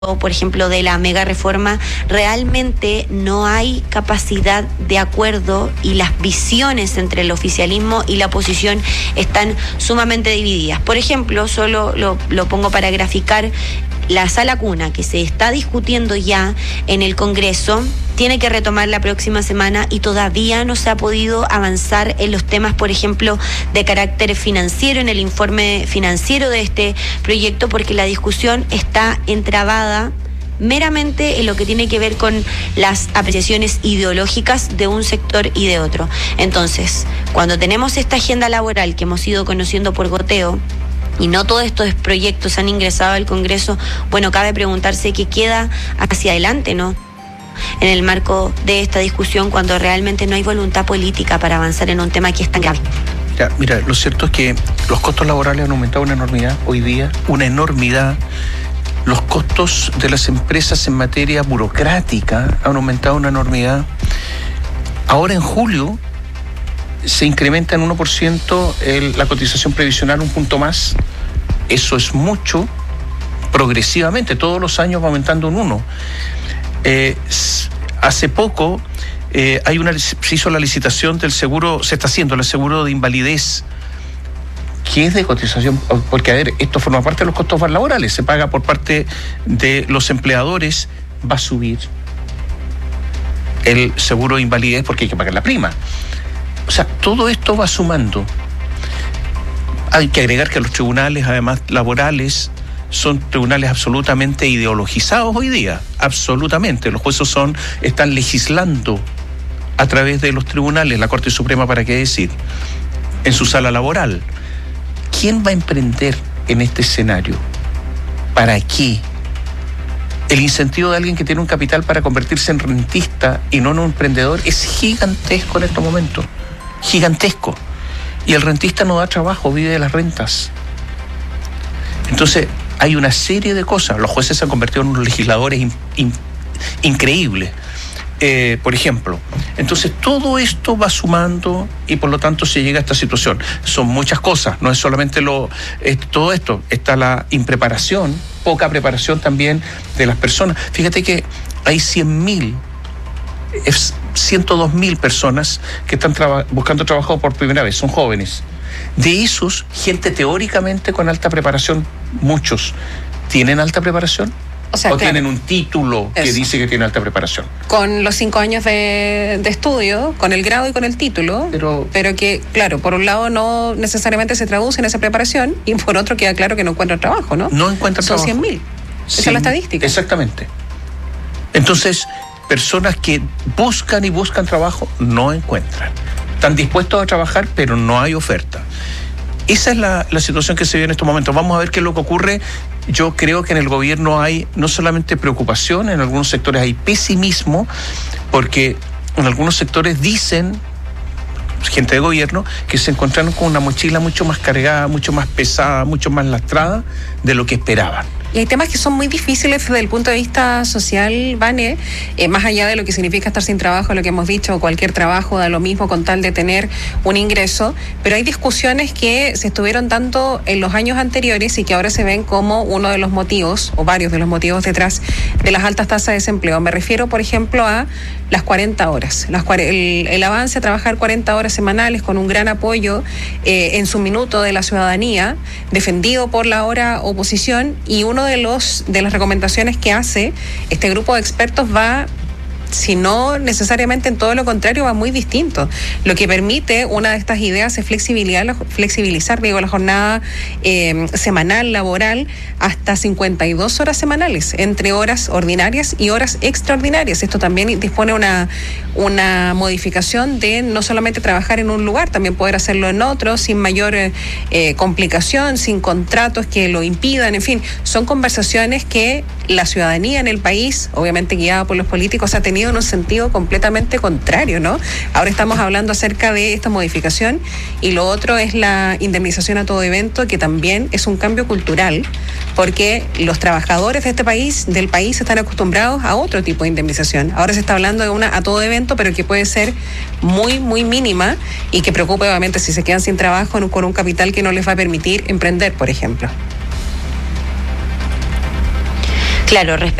por ejemplo, de la mega reforma, realmente no hay capacidad de acuerdo y las visiones entre el oficialismo y la oposición están sumamente divididas. Por ejemplo, solo lo pongo para graficar, la sala cuna que se está discutiendo ya en el Congreso tiene que retomar la próxima semana y todavía no se ha podido avanzar en los temas, por ejemplo, de carácter financiero, en el informe financiero de este proyecto, porque la discusión está entrabada meramente en lo que tiene que ver con las apreciaciones ideológicas de un sector y de otro. Entonces, cuando tenemos esta agenda laboral que hemos ido conociendo por goteo, y no todos estos proyectos han ingresado al Congreso, bueno, cabe preguntarse qué queda hacia adelante, ¿no?, en el marco de esta discusión, cuando realmente no hay voluntad política para avanzar en un tema que es tan grave. Ya, mira, lo cierto es que los costos laborales han aumentado una enormidad hoy día, una enormidad. Los costos de las empresas en materia burocrática han aumentado una enormidad. Ahora en julio se incrementa en 1% la cotización previsional, un punto más. Eso es mucho, progresivamente, todos los años va aumentando un 1. Hace poco se hizo la licitación del seguro, se está haciendo el seguro de invalidez, que es de cotización, porque a ver, esto forma parte de los costos laborales, se paga por parte de los empleadores, va a subir el seguro de invalidez porque hay que pagar la prima. O sea, todo esto va sumando. Hay que agregar que los tribunales, además laborales, son tribunales absolutamente ideologizados hoy día, absolutamente. Los jueces están legislando a través de los tribunales, la Corte Suprema, ¿para qué decir?, en su sala laboral. ¿Quién va a emprender en este escenario? ¿Para qué? El incentivo de alguien que tiene un capital para convertirse en rentista y no en un emprendedor es gigantesco en estos momentos, gigantesco. Y el rentista no da trabajo, vive de las rentas. Entonces, hay una serie de cosas. Los jueces se han convertido en unos legisladores increíbles, por ejemplo. Entonces, todo esto va sumando y por lo tanto se llega a esta situación. Son muchas cosas, no es solamente todo esto. Está la impreparación, poca preparación también de las personas. Fíjate que hay 102.000 personas que están buscando trabajo por primera vez, son jóvenes. De esos, gente teóricamente con alta preparación, muchos. ¿Tienen alta preparación? O claro, tienen un título que dice que tiene alta preparación. Con los 5 años de estudio, con el grado y con el título, pero que, claro, por un lado no necesariamente se traduce en esa preparación y por otro queda claro que no encuentran trabajo, ¿no? No encuentran trabajo. Son 100.000. Esa es la estadística. Exactamente. Entonces, personas que buscan y buscan trabajo no encuentran. Están dispuestos a trabajar, pero no hay oferta. Esa es la situación que se vive en estos momentos. Vamos a ver qué es lo que ocurre. Yo creo que en el gobierno hay no solamente preocupación, en algunos sectores hay pesimismo, porque en algunos sectores dicen, gente de gobierno, que se encontraron con una mochila mucho más cargada, mucho más pesada, mucho más lastrada de lo que esperaban. Y hay temas que son muy difíciles desde el punto de vista social, Vane, más allá de lo que significa estar sin trabajo, lo que hemos dicho, cualquier trabajo da lo mismo con tal de tener un ingreso, pero hay discusiones que se estuvieron dando en los años anteriores y que ahora se ven como uno de los motivos, o varios de los motivos detrás de las altas tasas de desempleo. Me refiero, por ejemplo, a las 40 horas, el avance a trabajar 40 horas semanales con un gran apoyo en su minuto de la ciudadanía, defendido por la ahora oposición, y uno de las recomendaciones que hace este grupo de expertos va, si no necesariamente en todo lo contrario, va muy distinto. Lo que permite una de estas ideas es flexibilizar la jornada semanal laboral hasta 52 horas semanales, entre horas ordinarias y horas extraordinarias. Esto también dispone una modificación de no solamente trabajar en un lugar, también poder hacerlo en otro, sin mayor complicación, sin contratos que lo impidan. En fin, son conversaciones que la ciudadanía en el país, obviamente guiada por los políticos, ha tenido en un sentido completamente contrario, ¿no? Ahora estamos hablando acerca de esta modificación y lo otro es la indemnización a todo evento, que también es un cambio cultural, porque los trabajadores de del país están acostumbrados a otro tipo de indemnización. Ahora se está hablando de una a todo evento, pero que puede ser muy, muy mínima y que preocupa obviamente si se quedan sin trabajo con un capital que no les va a permitir emprender, por ejemplo. Claro,